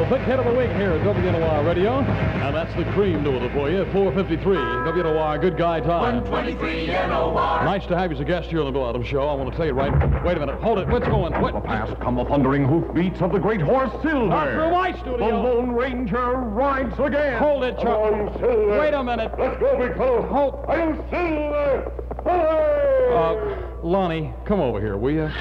big hit of the week here at WNOR Radio. And that's the cream doing it for you at 4:53. WNOR, good guy time. 123 NOR. Nice to have you as a guest here on the Bill Adams Show. I want to tell you right. Wait a minute. Hold it. What's going? What? Past come the thundering hoofbeats of the great horse Silver. Not through my The studio. Lone Ranger rides again. Hold it, Charlie. Silver. Wait a minute. Let's go, big fellow. Hold. I am Silver. Hooray! Lonnie, come over here, will you?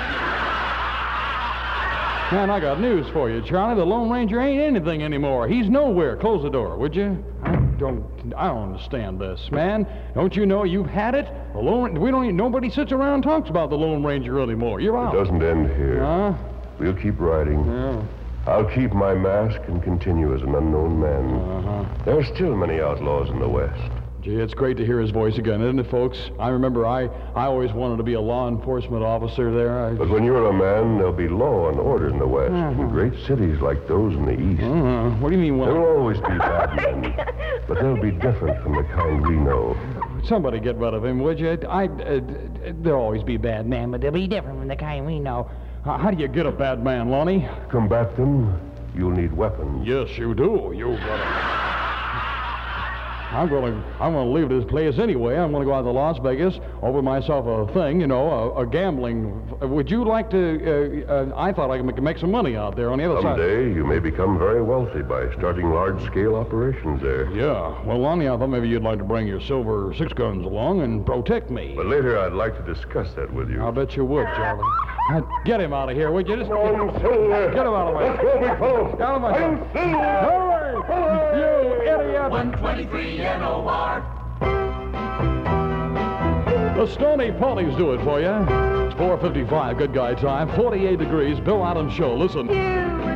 Man, I got news for you, Charlie. The Lone Ranger ain't anything anymore. He's nowhere. Close the door, would you? I don't understand this, man. Don't you know you've had it? The nobody sits around and talks about the Lone Ranger anymore. You're out. It doesn't end here. Huh? We'll keep riding. Yeah. I'll keep my mask and continue as an unknown man. Uh-huh. There are still many outlaws in the West. Gee, it's great to hear his voice again, isn't it, folks? I remember I always wanted to be a law enforcement officer there. But when you're a man, there'll be law and order in the West. In great cities like those in the East. What do you mean, There well? will always be bad men, but they'll be different from the kind we know. Somebody get rid of him, would you? There'll always be bad men, but They'll be different from the kind we know. how do you get a bad man, Lonnie? To combat them, you'll need weapons. Yes, you do. You gotta. I'm gonna leave this place anyway. I'm gonna go out to Las Vegas, open myself a thing, a gambling. Would you like to? I thought I could make some money out there on the other side. Someday, you may become very wealthy by starting large-scale operations there. Yeah. Well, Lonnie, I thought maybe you'd like to bring your silver six guns along and protect me. But later, I'd like to discuss that with you. I'll bet you would, Charlie. Get him out of here, would you? Just I'm Silver. get him out of the way. Let's go, big fellow. Get him out of I'm Silver. Hurry! You idiot! 123 NOR. The Stony Ponies do it for you. It's 4:55, good guy time. 48 degrees. Bill Adams Show. Listen. You